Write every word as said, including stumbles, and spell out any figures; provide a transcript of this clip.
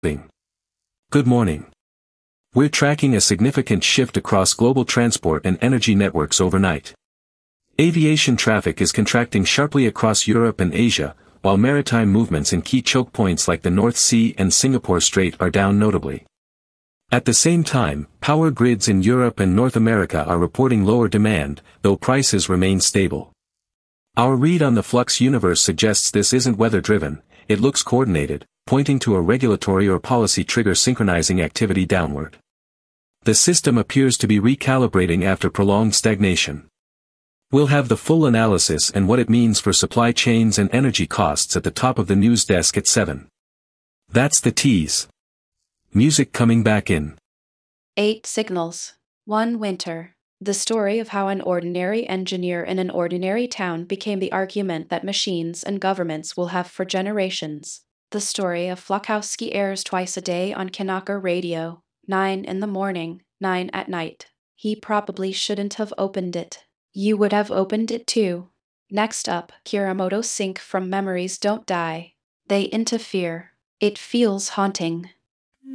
Bing. Good morning. We're tracking a significant shift across global transport and energy networks overnight. Aviation traffic is contracting sharply across Europe and Asia, while maritime movements in key choke points like the North Sea and Singapore Strait are down notably. At the same time, power grids in Europe and North America are reporting lower demand, though prices remain stable. Our read on the flux universe suggests this isn't weather-driven, it looks coordinated, pointing to a regulatory or policy trigger synchronizing activity downward. The system appears to be recalibrating after prolonged stagnation. We'll have the full analysis and what it means for supply chains and energy costs at the top of the news desk at seven. That's the tease. Music coming back in. Eight Signals. One Winter. The story of how an ordinary engineer in an ordinary town became the argument that machines and governments will have for generations. The story of Flakowski airs twice a day on Kanaka Radio, nine in the morning, nine at night. He probably shouldn't have opened it. You would have opened it too. Next up, Kiramoto Sync from Memories Don't Die. They interfere. It feels haunting.